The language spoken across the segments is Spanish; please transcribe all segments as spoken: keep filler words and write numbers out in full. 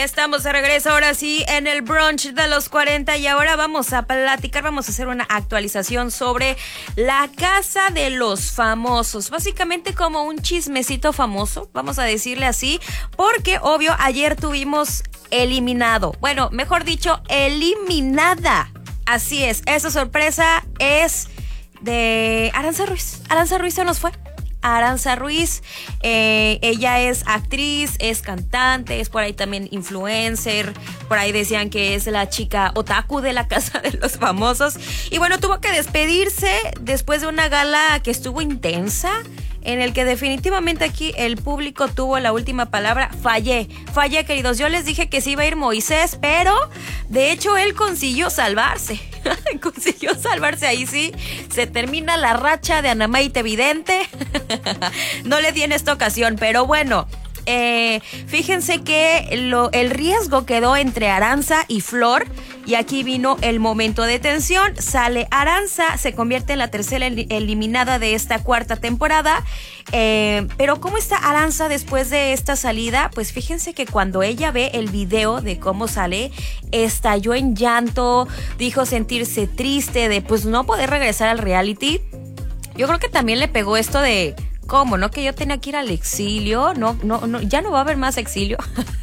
Estamos de regreso ahora sí en el brunch de los cuarenta y ahora vamos a platicar, vamos a hacer una actualización sobre la casa de los famosos, básicamente como un chismecito famoso, vamos a decirle así, porque obvio ayer tuvimos eliminado, bueno, mejor dicho, eliminada, así es, esa sorpresa es de Aranza Ruiz, Aranza Ruiz se nos fue. Aranza Ruiz, eh, ella es actriz, es cantante, es por ahí también influencer, por ahí decían que es la chica otaku de la casa de los famosos, y bueno, tuvo que despedirse después de una gala que estuvo intensa, en el que definitivamente aquí el público tuvo la última palabra. Fallé, fallé, queridos, yo les dije que sí iba a ir Moisés, pero de hecho él consiguió salvarse, consiguió salvarse, ahí sí, se termina la racha de Ana Maite Vidente, no le di en esta ocasión, pero bueno, eh, fíjense que lo, el riesgo quedó entre Aranza y Flor, y aquí vino el momento de tensión. Sale Aranza, se convierte en la tercera el, eliminada de esta cuarta temporada, eh, pero ¿cómo está Aranza después de esta salida? Pues fíjense que cuando ella ve el video de cómo sale, estalló en llanto, dijo sentirse triste de pues no poder regresar al reality. Yo creo que también le pegó esto de ¿cómo? ¿No? Que yo tenía que ir al exilio. No, no, no, ya no va a haber más exilio.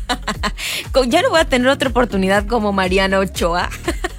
Ya no voy a tener otra oportunidad como Mariana Ochoa.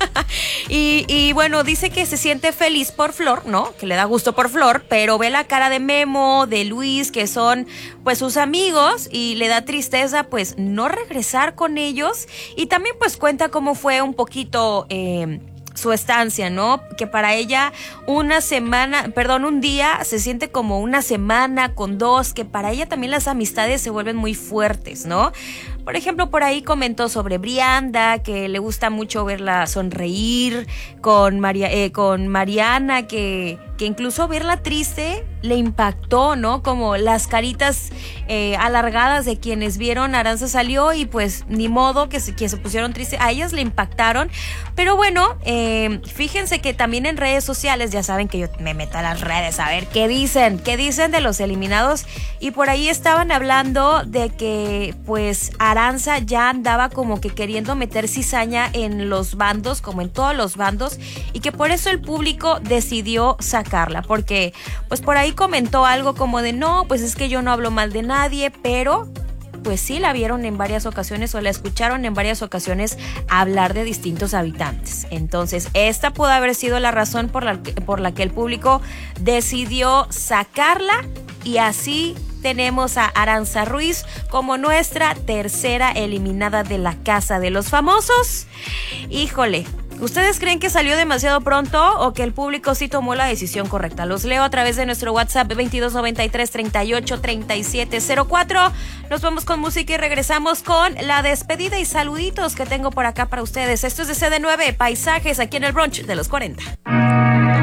y, y bueno, dice que se siente feliz por Flor, ¿no? Que le da gusto por Flor, pero ve la cara de Memo, de Luis, que son pues sus amigos, y le da tristeza pues no regresar con ellos. Y también pues cuenta cómo fue un poquito Eh, su estancia, ¿no? Que para ella una semana, perdón, un día se siente como una semana con dos, que para ella también las amistades se vuelven muy fuertes, ¿no? Por ejemplo, por ahí comentó sobre Brianda, que le gusta mucho verla sonreír, con, María, eh, con Mariana, que, que incluso verla triste le impactó, ¿no? Como las caritas eh, alargadas de quienes vieron Aranza salió y pues ni modo que se, que se pusieron tristes, a ellas le impactaron. Pero bueno, eh, fíjense que también en redes sociales, ya saben que yo me meto a las redes a ver qué dicen, qué dicen de los eliminados, y por ahí estaban hablando de que pues Aranza ya andaba como que queriendo meter cizaña en los bandos, como en todos los bandos, y que por eso el público decidió sacarla, porque pues por ahí comentó algo como de no, pues es que yo no hablo mal de nadie, pero pues sí la vieron en varias ocasiones o la escucharon en varias ocasiones hablar de distintos habitantes. Entonces esta pudo haber sido la razón por la, por la que el público decidió sacarla, y así tenemos a Aranza Ruiz como nuestra tercera eliminada de la casa de los famosos. Híjole, ¿ustedes creen que salió demasiado pronto o que el público sí tomó la decisión correcta? Los leo a través de nuestro WhatsApp veintidós noventa y tres treinta y ocho treinta y siete cero cuatro. Nos vamos con música y regresamos con la despedida y saluditos que tengo por acá para ustedes. Esto es de C D nueve, Paisajes, aquí en el brunch de los cuarenta.